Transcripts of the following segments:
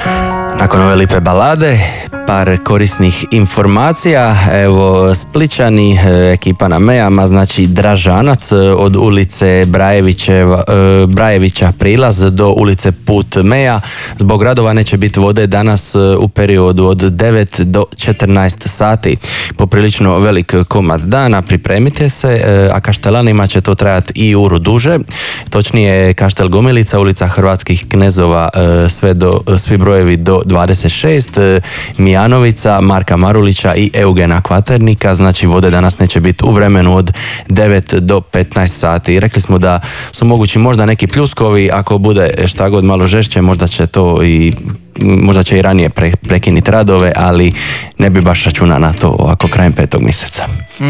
Nakon ove lipe balade, par korisnih informacija. Evo, Splićani, ekipa na Mejama, znači Dražanac od ulice Brajevića prilaz do ulice Put Meja. Zbog radova neće biti vode danas u periodu od 9 do 14 sati. Poprilično velik komad dana, pripremite se, a Kaštelanima će to trajati i uru duže. Točnije Kaštel Gomilica, ulica Hrvatskih knezova, svi brojevi do 26, Mijanovica, Marka Marulića i Eugena Kvaternika, znači vode danas neće biti u vremenu od 9 do 15 sati. Rekli smo da su mogući možda neki pljuskovi, ako bude šta god malo žešće, možda će i ranije prekinuti radove, ali ne bi baš računa na to ovako krajem 5. mjeseca.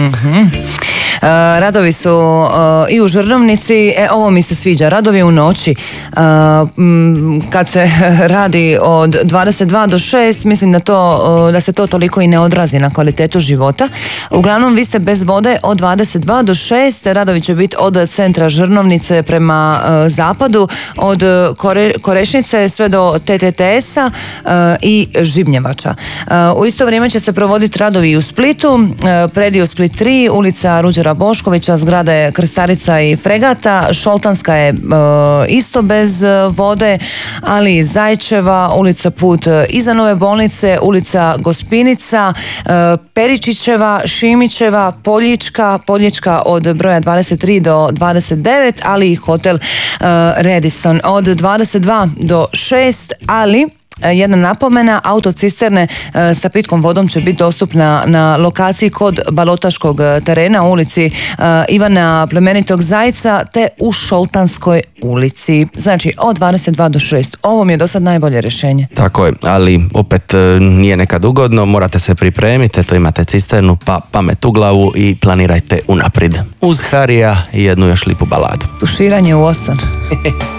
Radovi su i u Žrnovnici, ovo mi se sviđa, radovi u noći. Kad se radi od 22 do 6, mislim da se to toliko i ne odrazi na kvalitetu života. Uglavnom, vi ste bez vode od 22 do 6, radovi će biti od centra Žrnovnice prema zapadu, od Korešnice sve do TTTS-a i Žibnjevača. U isto vrijeme će se provoditi radovi i u Splitu, predio Split 3, ulica Ruđera Boškovića, zgrade Krstarica i Fregata, Šoltanska je isto bez vode, ali i Zajčeva, ulica Put iza Nove bolnice, ulica Gospinica, Peričićeva, Šimićeva, Poljička od broja 23 do 29, ali i hotel Radisson od 22 do 6, ali jedna napomena, autocisterne sa pitkom vodom će biti dostupna na lokaciji kod Balotaškog terena u ulici Ivana Plemenitog Zajca te u Šoltanskoj ulici. Znači od 22 do 6. Ovo mi je do sad najbolje rješenje. Tako je, ali opet nije nekad ugodno, morate se pripremiti, to imate cisternu, pa pamet u glavu i planirajte unaprijed. Uz Harija i jednu još lipu baladu. Tuširanje u 8.